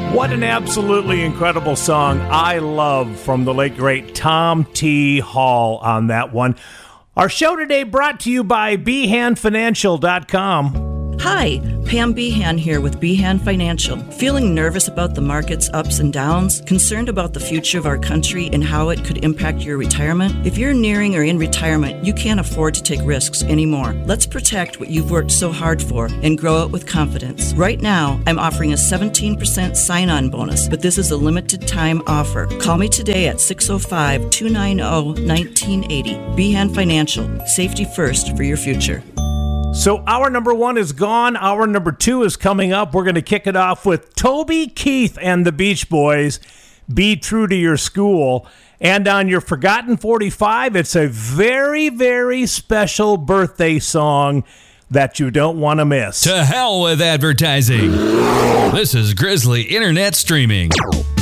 What an absolutely incredible song. I love from the late, great Tom T. Hall on that one. Our show today brought to you by BehanFinancial.com. Hi, Pam Behan here with Behan Financial. Feeling nervous about the market's ups and downs? Concerned about the future of our country and how it could impact your retirement? If you're nearing or in retirement, you can't afford to take risks anymore. Let's protect what you've worked so hard for and grow it with confidence. Right now, I'm offering a 17% sign-on bonus, but this is a limited time offer. Call me today at 605-290-1980. Behan Financial. Safety first for your future. So our number one is gone. Our number two is coming up. We're going to kick it off with Toby Keith and the Beach Boys, Be True to Your School. And on your Forgotten 45, it's a very, very special birthday song that you don't want to miss. To hell with advertising. This is Grizzly Internet Streaming.